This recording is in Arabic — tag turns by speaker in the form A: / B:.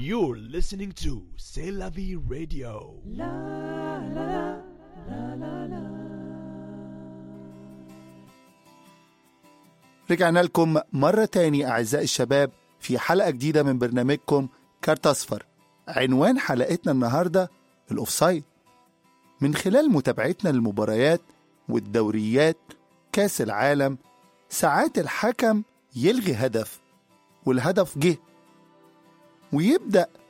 A: You're listening to C'est la vie radio.
B: رجعنا لكم مرة تاني أعزائي الشباب في حلقة جديدة من برنامجكم كارت أصفر. عنوان حلقتنا النهاردة الأوفسايد. من خلال متابعتنا للمباريات والدوريات كاس العالم، ساعات الحكم يلغي هدف والهدف جه ويبدأ